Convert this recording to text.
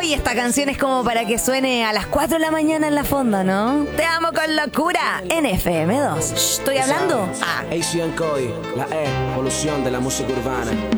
Uy, esta canción es como para que suene a las 4 de la mañana en la fonda, ¿no? Te amo con locura en FM2. ¿Estoy hablando? ACN Cody, la evolución de la música urbana.